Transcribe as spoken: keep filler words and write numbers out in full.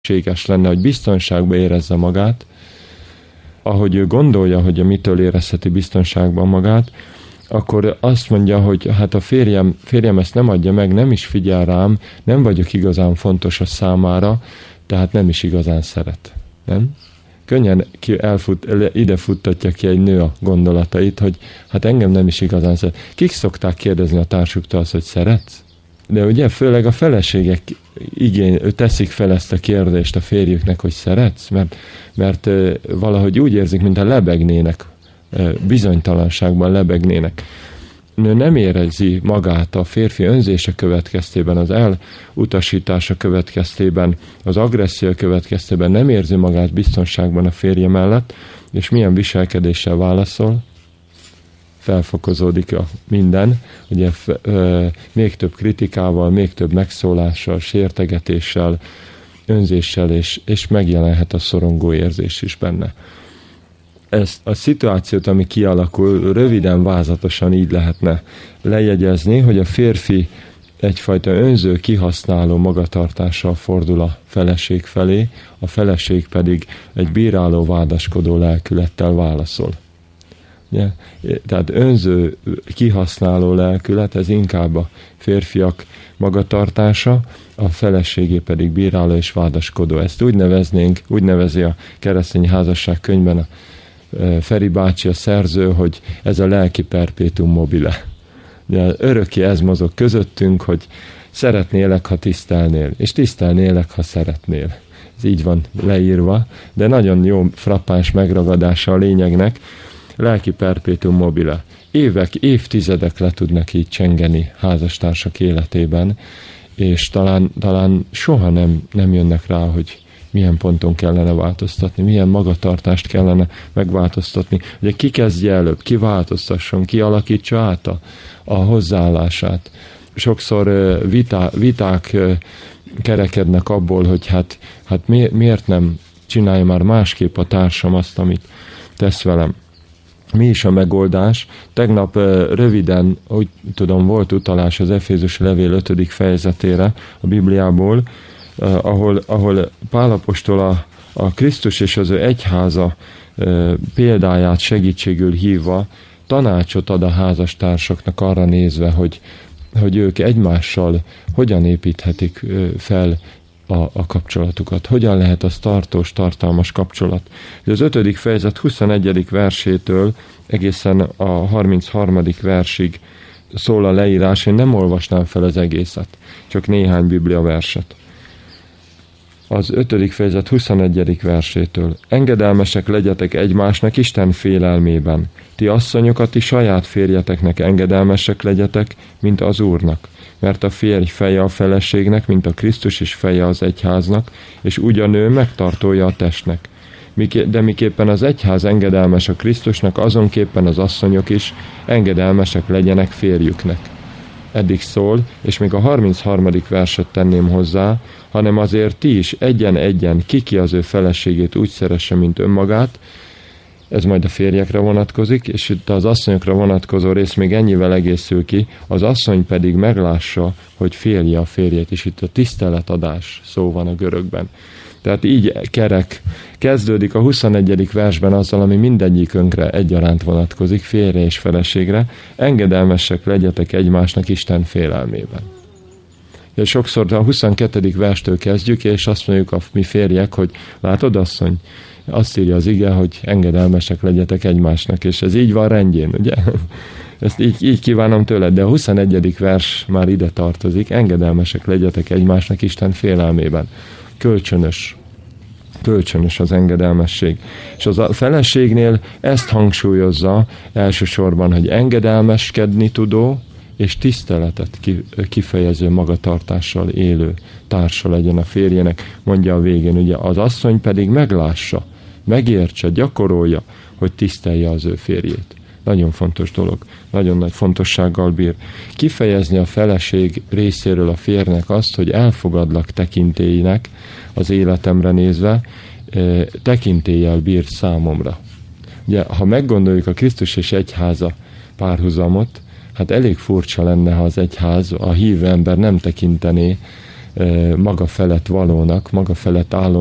szükséges lenne, hogy biztonságban érezze magát, ahogy ő gondolja, hogy a mitől érezheti biztonságban magát, akkor azt mondja, hogy hát a férjem, férjem ezt nem adja meg, nem is figyel rám, nem vagyok igazán fontos a számára, tehát nem is igazán szeret. Nem? Könnyen ki elfut, ide futtatja ki egy nő a gondolatait, hogy hát engem nem is igazán szeret. Kik szokták kérdezni a társuktól azt, hogy szeretsz? De ugye főleg a feleségek igény, teszik fel ezt a kérdést a férjüknek, hogy szeretsz? Mert, mert valahogy úgy érzik, mintha lebegnének, bizonytalanságban lebegnének. Nő nem érezi magát a férfi önzése következtében, az elutasítása következtében, az agresszió következtében, nem érzi magát biztonságban a férje mellett, és milyen viselkedéssel válaszol? Felfokozódik a minden, ugye még több kritikával, még több megszólással, sértegetéssel, önzéssel, és, és megjelenhet a szorongó érzés is benne. Ezt a szituációt, ami kialakul, röviden, vázatosan így lehetne lejegyezni, hogy a férfi egyfajta önző, kihasználó magatartással fordul a feleség felé, a feleség pedig egy bíráló, vádaskodó lelkülettel válaszol. Ugye? Tehát önző, kihasználó lelkület, ez inkább a férfiak magatartása, a feleségé pedig bíráló és vádaskodó. Ezt úgy neveznénk, úgy nevezi a keresztény házasság könyvben a Feri bácsi, a szerző, hogy ez a lelki perpétum mobile. Ugye, örökké ez mozog közöttünk, hogy szeretnélek, ha tisztelnél, és tisztelnélek, ha szeretnél. Ez így van leírva, de nagyon jó, frappáns megragadása a lényegnek. Lelki perpétum mobile. Évek, évtizedek le tudnak így csengeni házastársak életében, és talán, talán soha nem, nem jönnek rá, hogy milyen ponton kellene változtatni, milyen magatartást kellene megváltoztatni. Ugye ki kezdje előbb, ki változtasson, ki alakítsa át a, a hozzáállását. Sokszor vitá, viták kerekednek abból, hogy hát, hát mi, miért nem csinálja már másképp a társam azt, amit tesz velem. Mi is a megoldás? Tegnap röviden, úgy tudom, volt utalás az Efézusi levél ötödik fejezetére a Bibliából, ahol, ahol Pál apostol a, a Krisztus és az ő egyháza példáját segítségül hívva tanácsot ad a házastársaknak arra nézve, hogy, hogy ők egymással hogyan építhetik fel a, a kapcsolatukat. Hogyan lehet az tartós, tartalmas kapcsolat. Az ötödik fejezet huszonegyedik versétől egészen a harmincharmadik versig szól a leírás. Én nem olvasnám fel az egészet, csak néhány Biblia verset. Az ötödik fejezet huszonegyedik versétől. Engedelmesek legyetek egymásnak Isten félelmében. Ti asszonyok, ti saját férjeteknek engedelmesek legyetek, mint az Úrnak. Mert a férj feje a feleségnek, mint a Krisztus is feje az egyháznak, és úgy a nő megtartója a testnek. De miképpen az egyház engedelmes a Krisztusnak, azonképpen az asszonyok is engedelmesek legyenek férjüknek. Eddig szól, és még a harmincharmadik verset tenném hozzá, hanem azért ti is egyen-egyen ki-ki az ő feleségét úgy szeresse, mint önmagát, ez majd a férjekre vonatkozik, és itt az asszonyokra vonatkozó rész még ennyivel egészül ki, az asszony pedig meglássa, hogy félje a férjét, és itt a tiszteletadás szó van a görögben. Tehát így kerek kezdődik a huszonegyedik versben azzal, ami mindegyikünkre egyaránt vonatkozik, férje és feleségre, engedelmesek legyetek egymásnak Isten félelmében. És sokszor a huszonkettedik verstől kezdjük, és azt mondjuk a mi férjek, hogy látod, asszony, azt írja az ige, hogy engedelmesek legyetek egymásnak, és ez így van rendjén, ugye? Ezt így, így kívánom tőled, de a huszonegyedik vers már ide tartozik, engedelmesek legyetek egymásnak Isten félelmében. Kölcsönös. Kölcsönös az engedelmesség. És az a feleségnél ezt hangsúlyozza elsősorban, hogy engedelmeskedni tudó és tiszteletet kifejező magatartással élő társa legyen a férjének, mondja a végén. Ugye az asszony pedig meglássa, megértse, gyakorolja, hogy tisztelje az ő férjét. Nagyon fontos dolog, nagyon nagy fontossággal bír. Kifejezni a feleség részéről a férnek azt, hogy elfogadlak tekintélynek az életemre nézve, tekintéllyel bír számomra. Ugye, ha meggondoljuk a Krisztus és egyháza párhuzamot, hát elég furcsa lenne, ha az egyház, a hívő ember nem tekintené maga felett valónak, maga felett álló